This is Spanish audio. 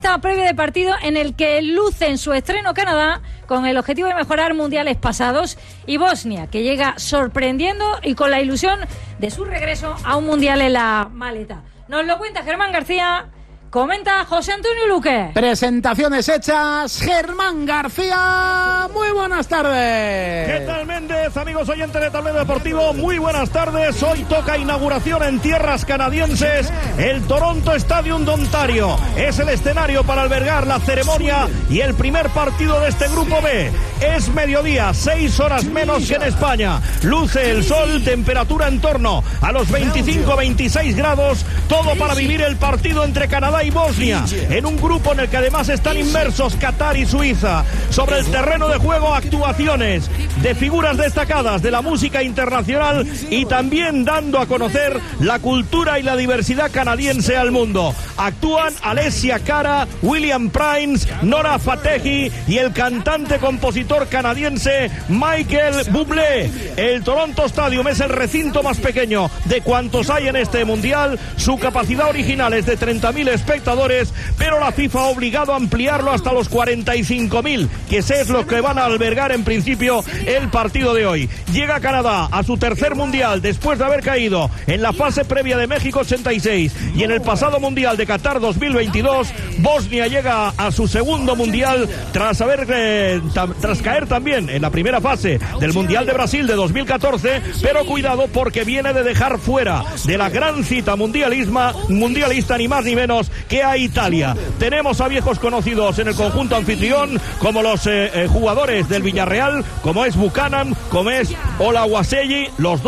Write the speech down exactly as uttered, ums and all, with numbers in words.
Esta previa de partido en el que luce en su estreno Canadá con el objetivo de mejorar mundiales pasados y Bosnia, que llega sorprendiendo y con la ilusión de su regreso a un mundial en la maleta. Nos lo cuenta Germán García, comenta José Antonio Luque. Presentaciones hechas, Germán García, muy buenas tardes. ¿Qué tal, Méndez? Amigos oyentes de Tablero Deportivo, muy buenas tardes. Hoy toca inauguración en tierras canadienses. El Toronto Stadium de Ontario es el escenario para albergar la ceremonia y el primer partido de este Grupo B. Es mediodía, seis horas menos que en España. Luce el sol, temperatura en torno a los veinticinco a veintiséis grados. Todo para vivir el partido entre Canadá y Bosnia, en un grupo en el que además están inmersos Qatar y Suiza. Sobre el terreno de juego, actuaciones de figuras destacadas de la música internacional y también dando a conocer la cultura y la diversidad canadiense al mundo. Actúan Alessia Cara, William Prince, Nora Fatehi y el cantante compositor canadiense Michael Bublé. El Toronto Stadium es el recinto más pequeño de cuantos hay en este mundial. Su capacidad original es de treinta mil espectadores, pero la FIFA ha obligado a ampliarlo hasta los cuarenta y cinco mil, que ese es lo que van a albergar en principio el partido de hoy. Llega Canadá a su tercer mundial después de haber caído en la fase previa de México ochenta y seis y en el pasado mundial de Qatar dos mil veintidós. Bosnia llega a su segundo mundial tras haber eh, tras caer también en la primera fase del mundial de Brasil de dos mil catorce, pero cuidado porque viene de dejar fuera de la gran cita mundialisma, mundialista ni más ni menos que a Italia. Tenemos a viejos conocidos en el conjunto anfitrión, como los eh, eh, jugadores del Villarreal, como es Buchanan, como es Olajuwon, los dos